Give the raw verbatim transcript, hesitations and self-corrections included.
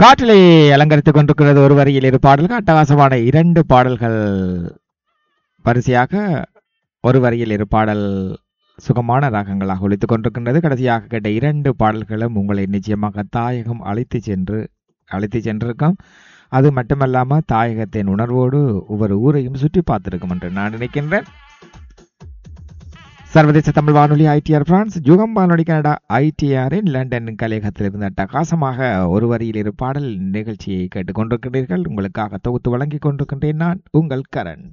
காற்றிலே அலங்கரித்துக் கொண்டிருக்கிறது ஒரு வரியில் இரு பாடல்கள், அட்டகாசமான இரண்டு பாடல்கள் வரிசையாக ஒரு வரியில் இரு பாடல் சுகமான ராகங்களாக ஒலித்துக் கொண்டிருக்கின்றது. கடைசியாக கேட்ட இரண்டு பாடல்களும் உங்களை நிச்சயமாக தாயகம் அழைத்து சென்று அழைத்து சென்றிருக்கும். அது மட்டுமல்லாமல் தாயகத்தின் உணர்வோடு ஒவ்வொரு ஊரையும் சுற்றி பார்த்திருக்கும் என்று நான் நினைக்கின்றேன். சர்வதேச தமிழ் வானொலி ஐடிஆர் பிரான்ஸ், யுகம் வானொலி கனடா ஐடிஆரின் லண்டன் கலையகத்தில் இருந்த அட்டகாசமாக ஒரு வரியில் இரு பாடல் நிகழ்ச்சியை கேட்டுக்கொண்டிருக்கிறீர்கள். உங்களுக்காக தொகுத்து வழங்கிக் கொண்டிருக்கின்றேன் நான் உங்கள் கரண்.